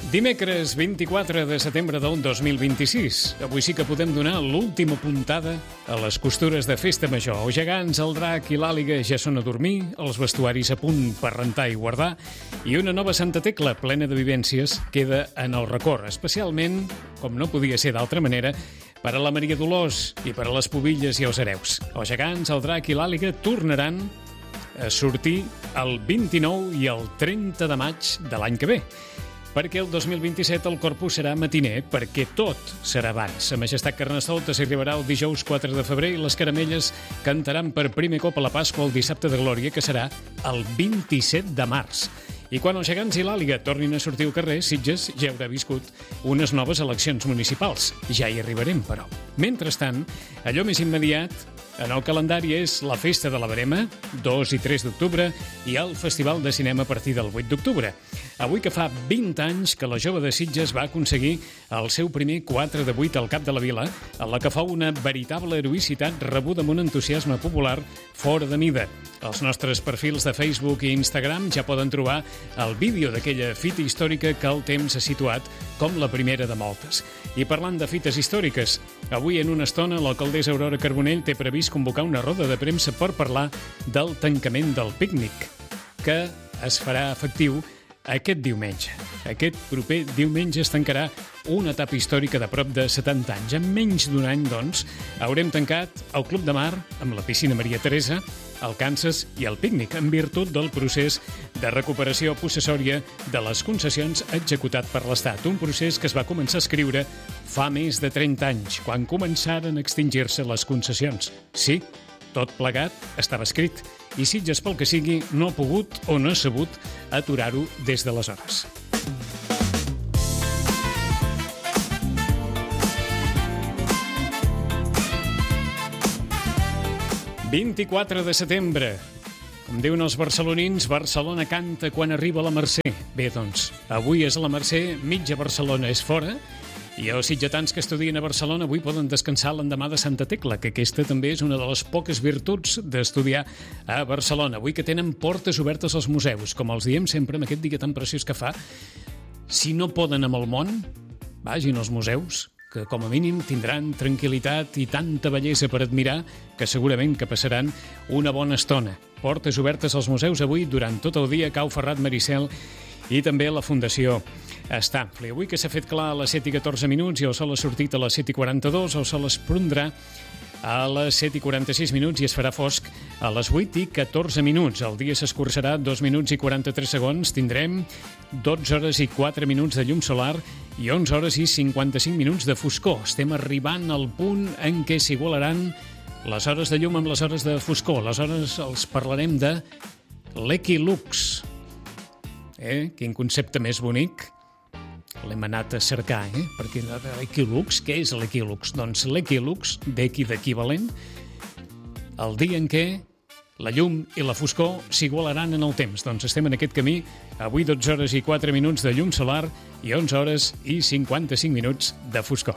Dimecres 24 de setembre del 2026. Avui sí que podem donar l'última puntada a les costures de Festa Major. Els gegants, el drac i l'àliga ja són a dormir, els vestuaris a punt per rentar i guardar, i una nova Santa Tecla plena de vivències queda en el record, especialment, com no podia ser d'altra manera, per a la Maria Dolors i per a les Pubilles i els hereus. Els gegants, el drac i l'àliga tornaran a sortir el 29 i el 30 de maig de l'any que ve. Perquè el 2027 el Corpus serà matiner, perquè tot serà abans. Sa Majestat Carnestoltes arribarà el dijous 4 de febrer i les caramelles cantaran per primer cop a la Pasqua el dissabte de Glòria, que serà el 27 de març. I quan els gegants i l'àliga tornin a sortir al carrer, Sitges ja haurà viscut unes noves eleccions municipals. Ja hi arribarem, però. Mentrestant, allò més immediat en el calendari és la Festa de la Verema, 2 i 3 d'octubre, i el Festival de Cinema a partir del 8 d'octubre. Avui que fa 20 anys que la jove de Sitges va aconseguir el seu primer 4 de 8 al Cap de la Vila, en la que fa una veritable heroïcitat rebuda amb un entusiasme popular fora de mida. Els nostres perfils de Facebook i Instagram ja poden trobar el vídeo d'aquella fita històrica que el temps ha situat com la primera de moltes. I parlant de fites històriques, avui en una estona l'alcaldessa Aurora Carbonell té previst convocar una roda de premsa per parlar del tancament del pícnic, que es farà efectiu aquest diumenge. Aquest proper diumenge es tancarà una etapa històrica de prop de 70 anys. En menys d'un any, doncs, haurem tancat el Club de Mar amb la piscina Maria Teresa, el Kansas i el pícnic, en virtut del procés de recuperació possessòria de les concessions executat per l'Estat. Un procés que es va començar a escriure fa més de 30 anys, quan començaren a extingir-se les concessions. Sí, tot plegat estava escrit, i Sitges, pel que sigui, no ha pogut o no ha sabut aturar-ho des d'aleshores. «24 de setembre». Com diuen els barcelonins, Barcelona canta quan arriba la Mercè. Bé, doncs, avui és la Mercè, mitja Barcelona és fora, i els sitgetans que estudien a Barcelona avui poden descansar l'endemà de Santa Tecla, que aquesta també és una de les poques virtuts d'estudiar a Barcelona. Avui que tenen portes obertes als museus, com els diem sempre amb aquest dia tan preciós que fa. Si no poden amb el món, vagin als museus, que com a mínim tindran tranquil·litat i tanta bellesa per admirar que segurament que passaran una bona estona. Portes obertes als museus avui durant tot el dia, Cau Ferrat Maricel i també la Fundació Stamfli. Avui que s'ha fet clar a les 7:14 i el sol ha sortit a les 7:42, el sol es prondrà a les 7:46 i es farà fosc a les 8:14. El dia s'escurçarà 2 minuts i 43 segons. Tindrem 12 hores i 4 minuts de llum solar i 11 hores i 55 minuts de foscor. Estem arribant al punt en què s'igualaran les hores de llum amb les hores de foscor. Aleshores els parlarem de l'equilux. Quin concepte més bonic. L'hem anat a cercar, perquè l'equilux, què és l'equilux? Doncs l'equilux, d'equivalent, el dia en què la llum i la foscor s'igualaran en el temps. Doncs estem en aquest camí, avui 12 hores i 4 minuts de llum solar i 11 hores i 55 minuts de foscor.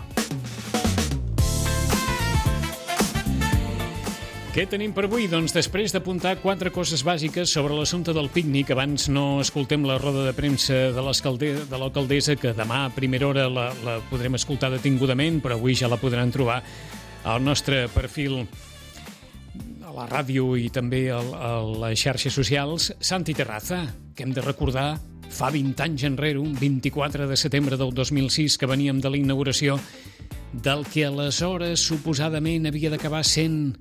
Què tenim per avui? Doncs després d'apuntar 4 coses bàsiques sobre l'assumpte del pícnic, abans no escoltem la roda de premsa de l'alcaldessa, que demà a primera hora la podrem escoltar detingudament, però avui ja la podran trobar al nostre perfil a la ràdio i també a les xarxes socials. Santi Terraza, que hem de recordar fa 20 anys enrere, un 24 de setembre del 2006, que veníem de la inauguració del que aleshores suposadament havia d'acabar sent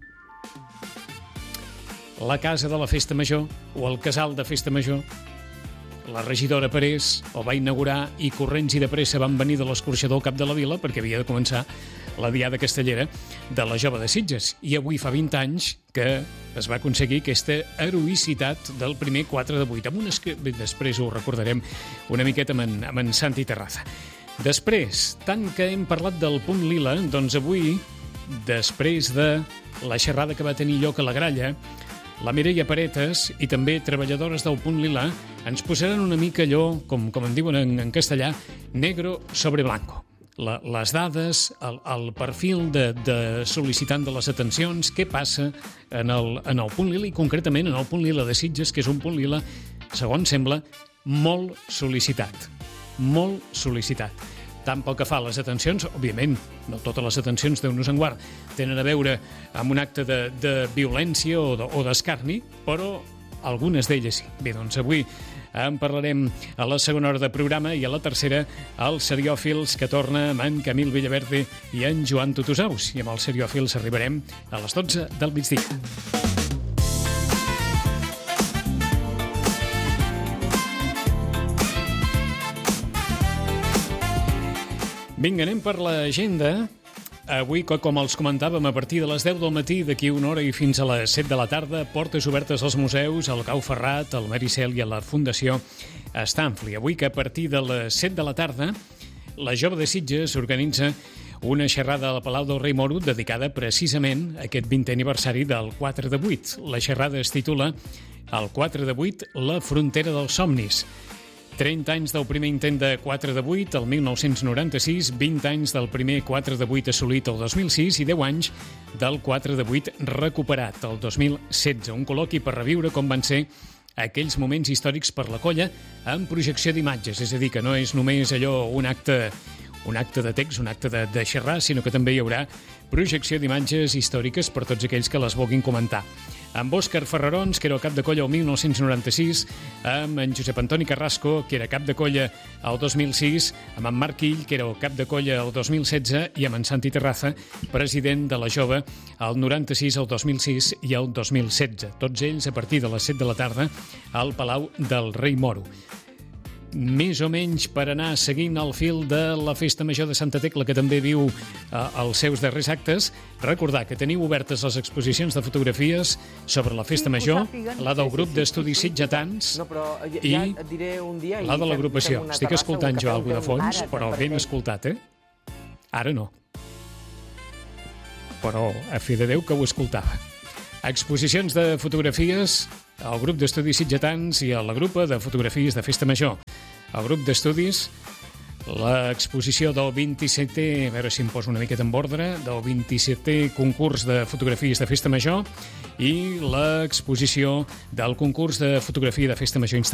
la casa de la Festa Major, o el casal de Festa Major. La regidora Parés el va inaugurar i corrents i de pressa van venir de l'escorxador al Cap de la Vila perquè havia de començar la diada castellera de la jove de Sitges. I avui fa 20 anys que es va aconseguir aquesta heroïcitat del primer 4 de 8. Després ho recordarem una miqueta amb en Santi Terraza. Després, tant que hem parlat del punt lila, doncs avui, després de la xerrada que va tenir lloc a la Gralla, la Mireia Paretes i també treballadores del Punt Lila ens posaran una mica allò, com en diuen en castellà, negro sobre blanco. Les dades, el perfil de sol·licitant de les atencions, què passa en el Punt Lila i concretament en el Punt Lila de Sitges, que és un Punt Lila, segons sembla, molt sol·licitat. molt sol·licitat. Tant pel que fa a les atencions, òbviament, no totes les atencions, Déu nos en guard, tenen a veure amb un acte de violència o d'escarni, però algunes d'elles sí. Bé, doncs avui en parlarem a la segona hora de programa i a la tercera als Seriòfils, que torna amb en Camil Villaverde i en Joan Tutusaus. I amb els Seriòfils arribarem a les 12 del migdia. Vinga, anem per l'agenda. Avui, com els comentàvem, a partir de les 10 del matí, d'aquí una hora i fins a les 7 de la tarda, portes obertes als museus, al Cau Ferrat, al Maricel i a la Fundació Stanfli. Avui, que a partir de les 7 de la tarda, la Jove de Sitges organitza una xerrada al Palau del Rei Moro dedicada precisament a aquest 20è aniversari del 4 de 8. La xerrada es titula El 4 de 8, la frontera dels somnis. 30 anys del primer intent de 4 de 8, el 1996, 20 anys del primer 4 de 8 assolit el 2006 i 10 anys del 4 de 8 recuperat el 2016. Un col·loqui per reviure com van ser aquells moments històrics per la colla amb projecció d'imatges, és a dir, que no és només allò un acte de text, un acte de xerrar, sinó que també hi haurà projecció d'imatges històriques per tots aquells que les vulguin comentar. Amb Òscar Ferrarons, que era el cap de colla el 1996, amb en Josep Antoni Carrasco, que era cap de colla el 2006, amb en Marc Ill, que era el cap de colla el 2016, i amb en Santi Terraza, president de la Jove, el 96, el 2006 i el 2016. Tots ells a partir de les 7 de la tarda al Palau del Rei Moro. Més o menys per anar seguint el fil de la Festa Major de Santa Tecla, que també viu els seus darrers actes. Recordar que teniu obertes les exposicions de fotografies sobre la Festa Major, la del grup d'estudis sitgetans i la de l'agrupació. Estic escoltant jo alguna de fons, però ben escoltat, Ara no. Però a fi de Déu que ho escoltava. Exposicions de fotografies al grup d'estudis sitgetans i a la grupa de fotografies de Festa Major. El grup d'estudis, l'exposició del 27è, a veure si em poso una miqueta en ordre, del 27è concurs de fotografies de Festa Major i l'exposició del concurs de fotografia de Festa Major